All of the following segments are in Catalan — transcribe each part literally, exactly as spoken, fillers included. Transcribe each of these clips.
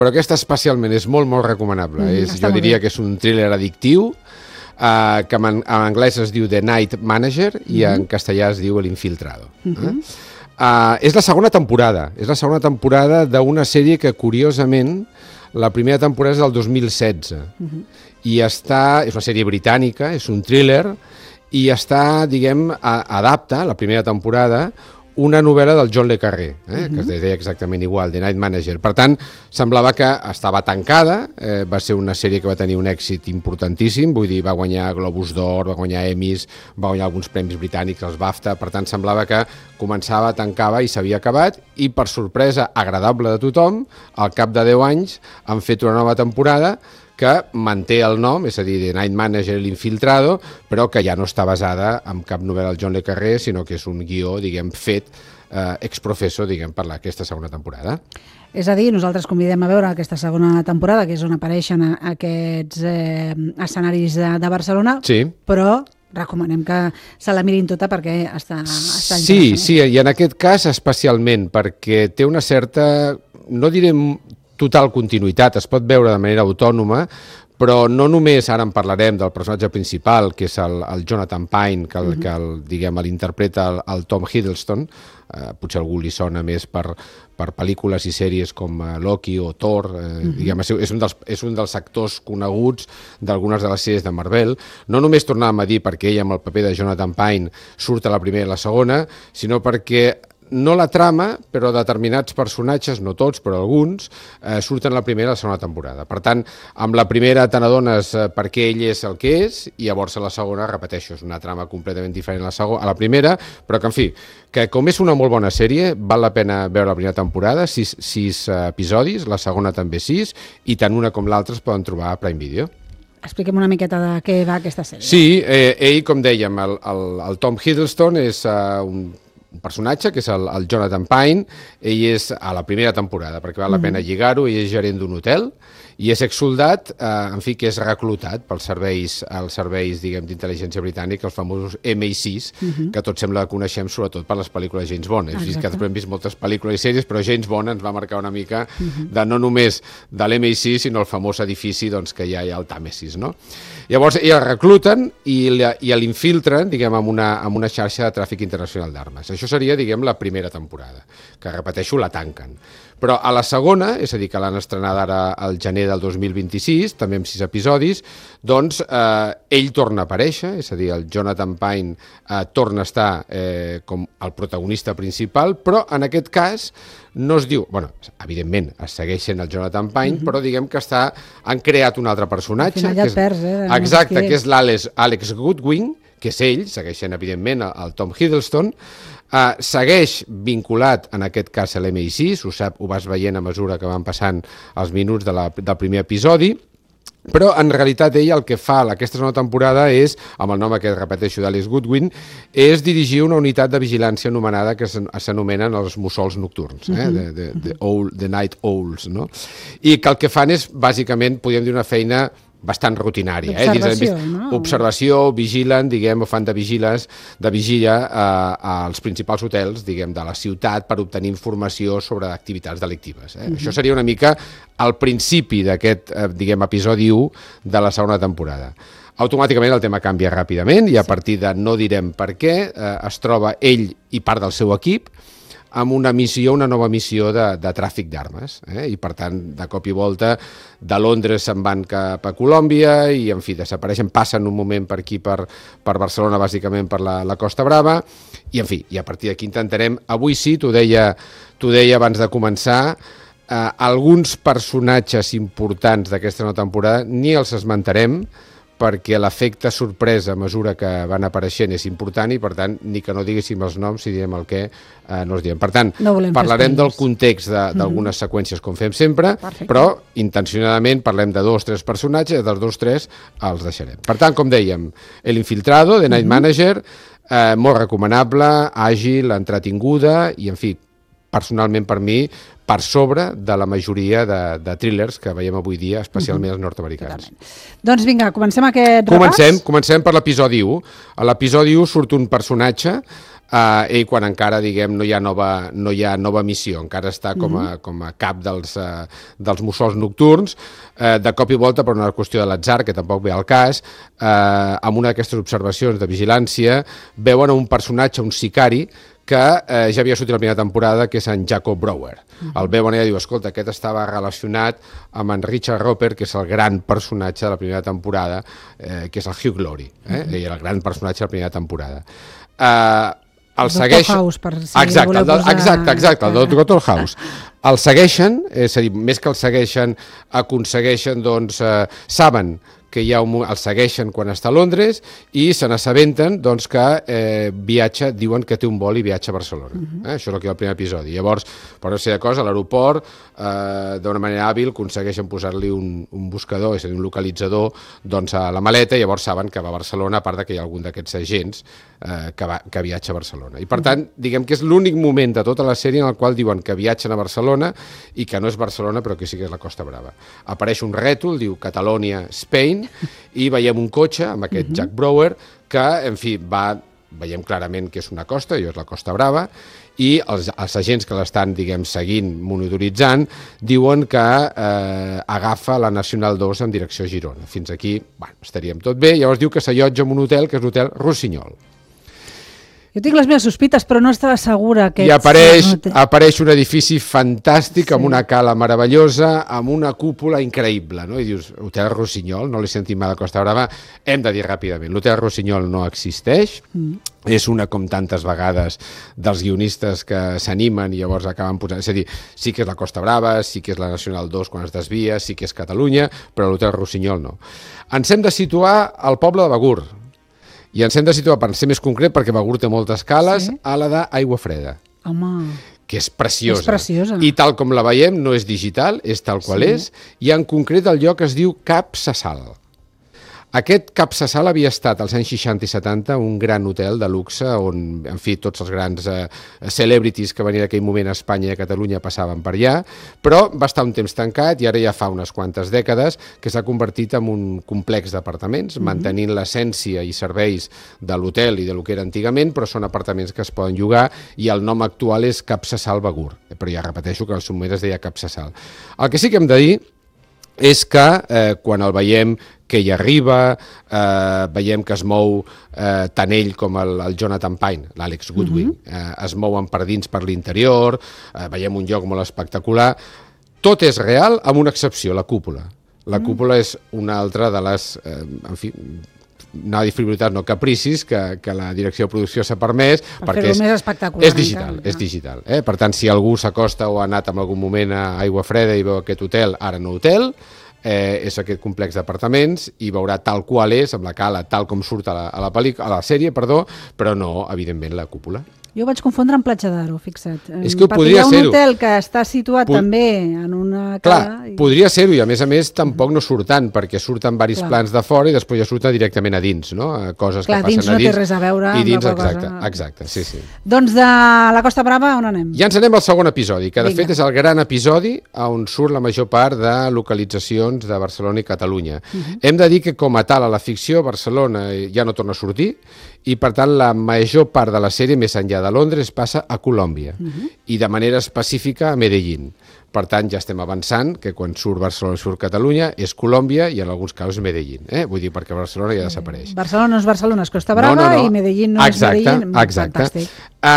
però aquesta especialment és molt, molt recomanable. Mm, és, jo diria bé. que és un thriller addictiu, uh, que en, en anglès es diu The Night Manager mm. i en castellà es diu El Infiltrado. Mm -hmm. eh? uh, és la segona temporada, és la segona temporada d'una sèrie que, curiosament, la primera temporada és del dos mil setze. Mm -hmm. I està, és una sèrie britànica, és un thriller, i està, diguem, a, adapta, la primera temporada, una novel·la del John le Carré, eh, uh -huh. que es deia exactament igual, The Night Manager. Per tant, semblava que estava tancada, eh, va ser una sèrie que va tenir un èxit importantíssim, vull dir, va guanyar Globus d'Or, va guanyar Emmys, va guanyar alguns premis britànics, els BAFTA, per tant, semblava que començava, tancava i s'havia acabat, i per sorpresa agradable de tothom, al cap de deu anys han fet una nova temporada que manté el nom, és a dir, The Night Manager i l'Infiltrado, però que ja no està basada en cap novel·la del John le Carré, sinó que és un guió, diguem, fet eh, ex professo, diguem, per aquesta segona temporada. És a dir, nosaltres convidem a veure aquesta segona temporada, que és on apareixen aquests eh, escenaris de, de Barcelona, sí. però recomanem que se la mirin tota perquè està, està sí, interessant. Sí, i en aquest cas especialment, perquè té una certa, no direm total continuïtat, es pot veure de manera autònoma, però no només, ara en parlarem del personatge principal, que és el, el Jonathan Pine, que, el, uh -huh. que el, diguem, l'interpreta el, el Tom Hiddleston, eh, potser algú li sona més per, per pel·lícules i sèries com uh, Loki o Thor, eh, uh -huh. diguem, és un, dels, és un dels actors coneguts d'algunes de les sèries de Marvel. No només tornàvem a dir perquè ell amb el paper de Jonathan Pine surt a la primera i la segona, sinó perquè no la trama, però determinats personatges, no tots, però alguns, eh, surten a la primera i la segona temporada. Per tant, amb la primera te n'adones eh, per què ell és el que és, i llavors a la segona, repeteixo, és una trama completament diferent a la, segona, a la primera, però que, en fi, que com és una molt bona sèrie, val la pena veure la primera temporada, sis, sis eh, episodis, la segona també sis, i tant una com l'altra es poden trobar a Prime Video. Expliquem una miqueta de què va aquesta sèrie. Sí, eh, ell, com dèiem, el, el, el Tom Hiddleston és eh, un un personatge, que és el, el Jonathan Pine. Ell és a la primera temporada, perquè val la pena lligar-ho, ell és gerent d'un hotel, i és exsoldat, eh, en fi, que és reclutat pels serveis, els serveis, diguem, d'intel·ligència britànica, els famosos M I sis, uh -huh. que tots sembla que coneixem sobretot per les pel·lícules de James Bond. És vist que hem vist moltes pel·lícules i sèries, però James Bond ens va marcar una mica uh -huh. de no només de l'M I sis, sinó el famós edifici doncs, que hi ha, hi ha al Tàmesis, no? Llavors, ell el recluten i, i l'infiltren, diguem, amb una, amb una xarxa de tràfic internacional d'armes. Això seria, diguem, la primera temporada, que, repeteixo, la tanquen. Però a la segona, és a dir, que l'han estrenat ara al gener del dos mil vint-i-sis, també amb sis episodis, doncs eh, ell torna a aparèixer, és a dir, el Jonathan Pine eh, torna a estar eh, com el protagonista principal, però en aquest cas no es diu, bueno, evidentment es segueix sent el Jonathan Pine, mm-hmm. però diguem que està, han creat un altre personatge, ja que és, perds, eh? exacte, que és l'Alex Alex Goodwin, que és ell, segueixen evidentment el Tom Hiddleston, Uh, segueix vinculat, en aquest cas, a l'M I sis, ho sap, ho vas veient a mesura que van passant els minuts de la, del primer episodi, però en realitat ell el que fa aquesta segona temporada és, amb el nom aquest, repeteixo, d'Alex Goodwin, és dirigir una unitat de vigilància anomenada que s'anomenen els mussols nocturns, eh? de, de, de, owl, de Night Owls, no? I que el que fan és, bàsicament, podríem dir una feina bastant rutinària. Observació, eh? no? Observació, vigilen, diguem, o fan de vigiles, de vigilia eh, als principals hotels, diguem, de la ciutat per obtenir informació sobre activitats delictives. Eh? Uh-huh. Això seria una mica el principi d'aquest, eh, diguem, episodi u de la segona temporada. Automàticament el tema canvia ràpidament i a partir de no direm per què eh, es troba ell i part del seu equip amb una missió, una nova missió de, de tràfic d'armes, eh? I per tant, de cop i volta, de Londres se'n van cap a Colòmbia i, en fi, desapareixen, passen un moment per aquí, per, per Barcelona, bàsicament per la, la Costa Brava, i, en fi, i a partir d'aquí intentarem, avui sí, t'ho deia, t'ho deia abans de començar, eh, alguns personatges importants d'aquesta nova temporada ni els esmentarem, perquè l'efecte sorpresa a mesura que van apareixent és important i, per tant, ni que no diguéssim els noms, si diem el què, eh, no els diem. Per tant, no parlarem del context d'algunes mm-hmm. seqüències, com fem sempre, Perfecte. Però intencionadament parlem de dos o tres personatges, dels dos o tres els deixarem. Per tant, com dèiem, l'Infiltrado, de Night mm-hmm. Manager, eh, molt recomanable, àgil, entretinguda i, en fi, personalment per mi, per sobre de la majoria de, de thrillers que veiem avui dia, especialment els nord-americans. Totalment. Doncs vinga, comencem aquest comencem, repàs? Comencem per l'episodi u. A l'episodi u surt un personatge Uh, ell quan encara, diguem, no hi ha nova, no hi ha nova missió, encara està com a, com a cap dels, uh, dels mussols nocturns, uh, de cop i volta per una qüestió de l'atzar, que tampoc ve al cas, uh, amb una d'aquestes observacions de vigilància, veuen un personatge, un sicari, que eh, ja havia sortit la primera temporada, que és en Jacob Brouwer. Uh-huh. El veuen i diu, escolta, aquest estava relacionat amb en Richard Roper, que és el gran personatge de la primera temporada, eh, que és el Hugh Laurie, eh? Uh-huh. Era el gran personatge de la primera temporada. Eh... El segueix... Doctor House, per si exacte, voleu el, posar... exacte, exacte, el Doctor House. El segueixen, és a dir, més que el segueixen, aconsegueixen, doncs, eh, saben que hi ha un, el segueixen quan està a Londres i se n'assabenten doncs, que eh, viatja, diuen que té un vol i viatja a Barcelona. Uh-huh. eh? Això és el que hi ha el primer episodi. Llavors, per no ser de cosa, a l'aeroport, eh, d'una manera hàbil, aconsegueixen posar-li un, un buscador, és a dir, un localitzador, doncs, a la maleta, i llavors saben que va a Barcelona, a part que hi ha algun d'aquests agents eh, que, va, que viatja a Barcelona. I, per tant, diguem que és l'únic moment de tota la sèrie en el qual diuen que viatgen a Barcelona i que no és Barcelona, però que sí que és la Costa Brava. Apareix un rètol, diu Catalonia, Spain, i veiem un cotxe amb aquest uh-huh. Jack Brouwer que, en fi, va, veiem clarament que és una costa, i és la Costa Brava, i els, els agents que l'estan, diguem, seguint, monitoritzant, diuen que eh, agafa la Nacional dos en direcció a Girona. Fins aquí, bueno, estaríem tot bé. Llavors diu que s'allotja en un hotel, que és l'hotel Rossinyol. Jo tinc les meves sospites, però no estava segura que... I apareix, apareix un edifici fantàstic, sí. amb una cala meravellosa, amb una cúpula increïble, no? I dius, Hotel Rossinyol, no l'he sentit mai a la Costa Brava, hem de dir ràpidament, l'Hotel Rossinyol no existeix, mm. és una, com tantes vegades, dels guionistes que s'animen i llavors acaben posant... És a dir, sí que és la Costa Brava, sí que és la Nacional dos quan es desvia, sí que és Catalunya, però l'Hotel Rossinyol no. Ens hem de situar al poble de Begur, i ens hem de situar, per ser més concret, perquè Begur té moltes cales, sí? a la d'Aigua Freda. Home... que és preciosa. És preciosa. I tal com la veiem, no és digital, és tal qual sí. és, i en concret el lloc es diu Cap Sassal. Aquest Cap Sassal havia estat als anys seixanta i setanta un gran hotel de luxe on, en fi, tots els grans eh, celebrities que venien en aquell moment a Espanya i a Catalunya passaven per allà, però va estar un temps tancat i ara ja fa unes quantes dècades que s'ha convertit en un complex d'apartaments, mm-hmm. mantenint l'essència i serveis de l'hotel i de lo que era antigament, però són apartaments que es poden llogar i el nom actual és Cap Sassal Begur, però ja repeteixo que al seu moment es deia Cap Sassal. El que sí que hem de dir és que eh, quan el veiem que hi arriba, eh, veiem que es mou eh, tant ell com el, el Jonathan Pine, l'Alex Goodwin, uh-huh. eh, es mouen per dins, per l'interior, eh, veiem un lloc molt espectacular. Tot és real, amb una excepció, la cúpula. La uh-huh. cúpula és una altra de les, eh, en fi, no frivolitat, no capricis, que, que la direcció de producció s'ha permès, per perquè és, més espectacular, és digital, encara. és digital. Eh? Per tant, si algú s'acosta o ha anat en algun moment a Aigua Freda i veu aquest hotel, ara no hotel, Eh, és aquest complex d'apartaments i veurà tal qual és, amb la cala, tal com surt a la, a la, pel·lícula, a la sèrie, perdó, però no, evidentment, la cúpula. Jo ho vaig confondre amb Platja d'Aro, fixa't. És que perquè podria hi ha un ser-ho. hotel que està situat Pod... també en una cala... Clar, i... podria ser-ho, i a més a més tampoc no surt tant, perquè surten varis Clar. plans de fora i després ja surten directament a dins, no? Coses Clar, que passen a dins. Clar, dins no té res a veure i dins, amb la exacte, cosa. Exacte, sí, sí. Doncs de la Costa Brava, on anem? Ja ens anem al segon episodi, que de Vinga. fet és el gran episodi on surt la major part de localitzacions de Barcelona i Catalunya. Uh-huh. Hem de dir que com a tal a la ficció Barcelona ja no torna a sortir i per tant la major part de la sèrie més enllà de Londres passa a Colòmbia uh-huh. i de manera específica a Medellín. Per tant, ja estem avançant que quan surt Barcelona i surt Catalunya és Colòmbia i en alguns casos Medellín. Eh? Vull dir, perquè Barcelona ja desapareix. Barcelona no és Barcelona, és Costa Brava, no, no, no. i Medellín no exacte, és Medellín. Exacte. Fantàstic.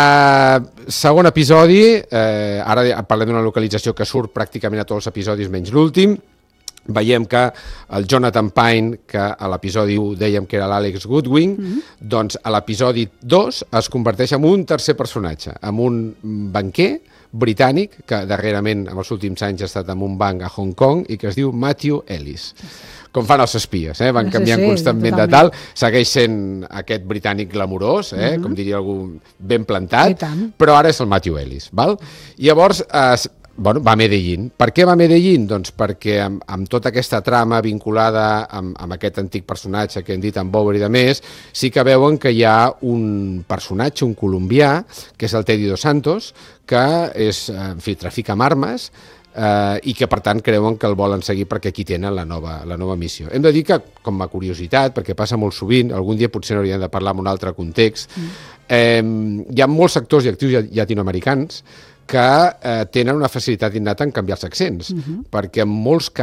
Uh, segon episodi, uh, ara parlem d'una localització que surt pràcticament a tots els episodis menys l'últim. Veiem que el Jonathan Pine, que a l'episodi u dèiem que era l'Alex Goodwin, mm-hmm. doncs a l'episodi dos es converteix en un tercer personatge, en un banquer britànic, que darrerament en els últims anys ha estat en un banc a Hong Kong i que es diu Matthew Ellis. Com fan els espies, eh? van canviant sí, sí, constantment totalment. de tal, segueix sent aquest britànic glamurós, eh? uh-huh. com diria algú ben plantat, però ara és el Matthew Ellis. Val? I llavors eh, bueno, va a Medellín. Per què va a Medellín? Doncs perquè amb, amb tota aquesta trama vinculada amb, amb aquest antic personatge que hem dit, en Bower i de més, sí que veuen que hi ha un personatge, un colombià, que és el Teddy Dos Santos, que és, en fi, trafica amb armes, eh, i que per tant creuen que el volen seguir perquè aquí tenen la nova, la nova missió. Hem de dir que, com a curiositat, perquè passa molt sovint, algun dia potser n'hauríem de parlar en un altre context, mm. eh, hi ha molts actors i actrius llatinoamericans que eh, tenen una facilitat innata en canviar els accents, uh-huh. perquè en molts casos